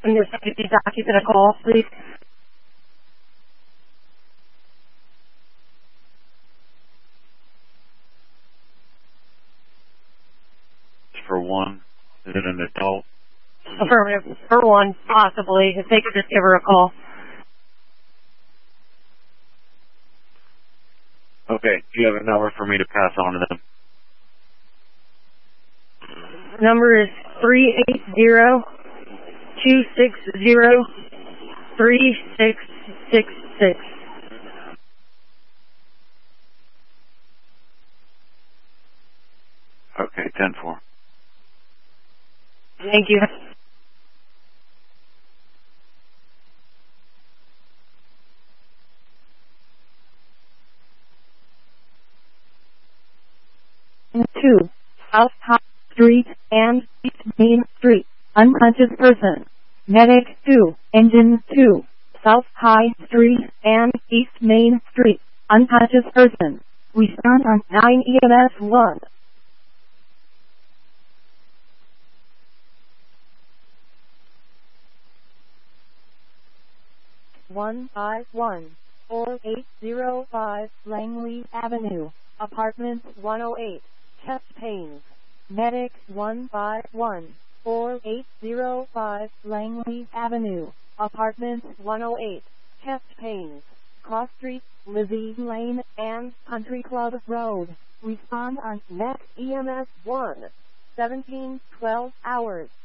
And your safety document a call, please. For one, is it an adult? Affirmative. For one, possibly. If they could just give her a call. Okay, do you have a number for me to pass on to them? Number is 380-260-3666. Okay, 10-4. Thank you. Two, South High Street and East Main Street. Unconscious person. Medic 2, Engine 2, South High Street and East Main Street. Unconscious person. Respond on 9 EMS 1. One 4805 Langley Avenue, Apartment 108, chest pains. Medic 4805 Langley Avenue, Apartment 108, chest pains. Cross Street, Lizzie Lane, and Country Club Road. Respond on next EMS 1. 1712 hours.